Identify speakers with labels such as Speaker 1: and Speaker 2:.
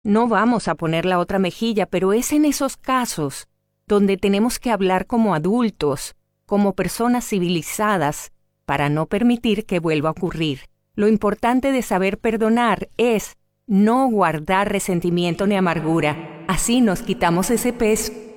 Speaker 1: No vamos a poner la otra mejilla, pero es en esos casos donde tenemos que hablar como adultos, como personas civilizadas, para no permitir que vuelva a ocurrir. Lo importante de saber perdonar es no guardar resentimiento ni amargura. Así nos quitamos ese peso